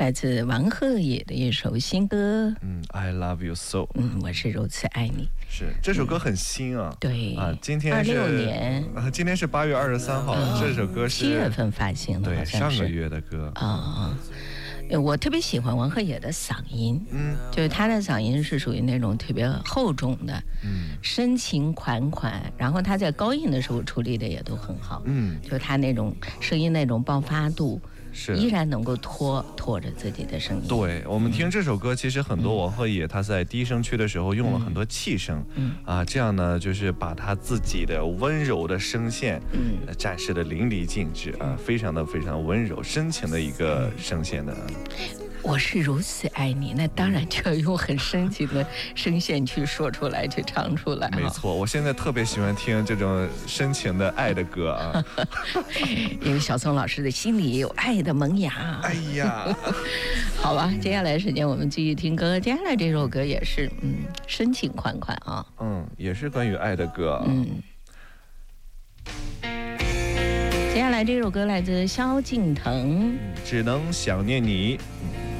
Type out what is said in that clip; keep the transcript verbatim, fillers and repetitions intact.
来自王鹤野的一首新歌。 嗯 ，I love you so。 嗯，我是如此爱你。 是这首歌很新啊。 嗯、对啊，今天是二六年， 啊，今天是八月二十三号、嗯，这首歌是七月份发行的， 对，上个月的歌啊。我特别喜欢王鹤野的嗓音， 嗯， 就是他的嗓音是属于那种特别厚重的， 嗯， 深情款款，然后他在高音的时候处理的也都很好， 嗯， 就他那种声音那种爆发度。 是依然能够拖拖着自己的声音。 对，我们听这首歌，其实很多王鹤野他在低声区的时候用了很多气声， 嗯啊，这样呢就是把他自己的温柔的声线， 嗯， 展示的淋漓尽致啊，非常的非常温柔深情的一个声线的。 我是如此爱你，那当然就要用很深情的声线去说出来，去唱出来。 没错，我现在特别喜欢听这种深情的爱的歌啊， 因为小宋老师的心里也有爱的萌芽。 哎呀， 好吧，接下来时间我们继续听歌。接下来这首歌也是嗯深情款款啊， 嗯，也是关于爱的歌、啊。 嗯。接下来这首歌来自萧敬腾， 只能想念你。嗯